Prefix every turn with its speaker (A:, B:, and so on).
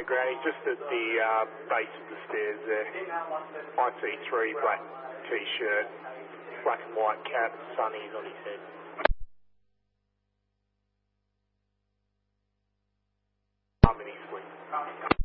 A: Granny, just at the base of the stairs there. IC3, black t-shirt, black and white cap, sunnies on his head. In his wing.